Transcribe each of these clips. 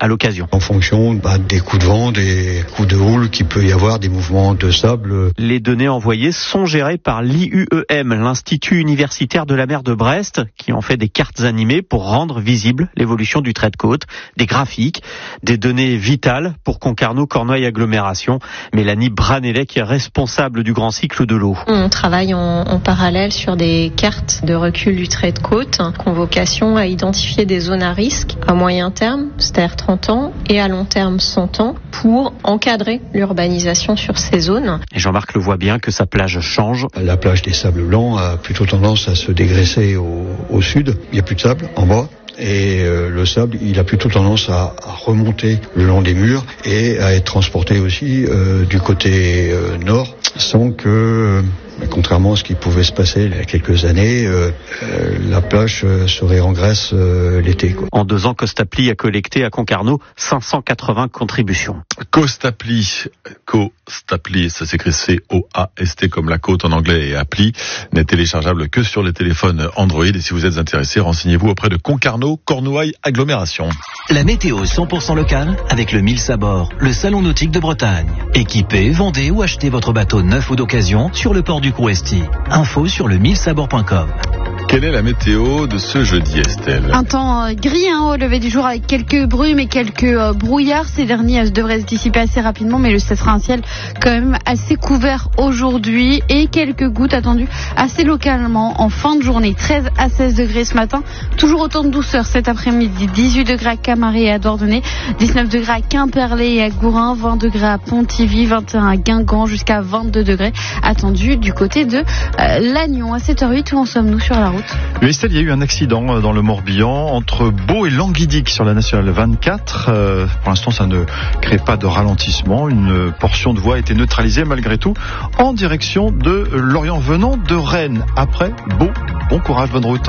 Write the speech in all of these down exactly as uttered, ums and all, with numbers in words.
à l'occasion. En fonction bah, des coups de vent, des coups de houle qu'il peut y avoir, des mouvements de sable. Les données envoyées sont gérées par l'I U E M, l'Institut universitaire de la mer de Brest, qui en fait des cartes animées pour rendre visible l'évolution du trait de côte, des graphiques, des données vitales pour Concarneau, Cornouailles agglomération. Mélanie Branellec est responsable du grand cycle de l'eau. On travaille en, en parallèle sur des cartes de recul du trait de côte, convocation à identifier des zones à risque à moyen terme, c'est-à-dire trente ans, et à long terme cent ans, pour encadrer l'urbanisation sur ces zones. Et Jean-Marc le voit bien que sa plage change. La plage des Sables Blancs a plutôt tendance à se dégraisser au, au sud. Il n'y a plus de sable en bas. Et euh, le sable, il a plutôt tendance à, à remonter le long des murs et à être transporté aussi euh, du côté euh, nord, sans que, euh, contrairement à ce qui pouvait se passer il y a quelques années, euh, euh, la plage euh, serait en Grèce euh, l'été, quoi. En deux ans, Costapli a collecté à Concarneau cinq cent quatre-vingts contributions. Costapli, Costapli, ça s'écrit C O A S T comme la côte en anglais, et appli n'est téléchargeable que sur les téléphones Android. Et si vous êtes intéressé, renseignez-vous auprès de Concarneau, Cornouailles agglomération. La météo cent pour cent locale avec le Mille Sabord, le salon nautique de Bretagne. Équipez, vendez ou achetez votre bateau neuf ou d'occasion sur le port du Crouesti. Info sur le mille sabord point com. Quelle est la météo de ce jeudi, Estelle ? Un temps euh, gris hein, au lever du jour avec quelques brumes et quelques euh, brouillards. Ces derniers euh, devraient se dissiper assez rapidement, mais ce sera un ciel quand même assez couvert aujourd'hui et quelques gouttes attendues assez localement en fin de journée. treize à seize degrés ce matin, toujours autant de douceur cet après-midi. dix-huit degrés à Camaret et à Dordogne, dix-neuf degrés à Quimperlé et à Gourin, vingt degrés à Pontivy, vingt et un à Guingamp, jusqu'à vingt-deux degrés attendus du côté de euh, Lannion. À sept heures huit, où en sommes-nous sur la route ? Oui, Estelle, il y a eu un accident dans le Morbihan entre Beau et Languidic sur la nationale vingt-quatre. Euh, pour l'instant, ça ne crée pas de ralentissement. Une portion de voie a été neutralisée malgré tout en direction de Lorient venant de Rennes. Après Beau, bon courage, bonne route.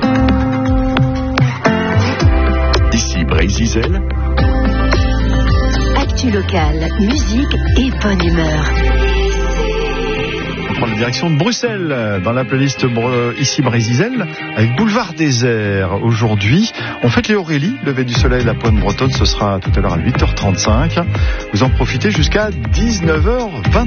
Ici Brésil. Actu locale, musique et bonne humeur. On prend la direction de Bruxelles dans la playlist ici Brésil avec Boulevard Désert. Aujourd'hui, on fête les Aurélie, lever du soleil, la pointe bretonne, ce sera tout à l'heure à huit heures trente-cinq. Vous en profitez jusqu'à dix-neuf heures vingt.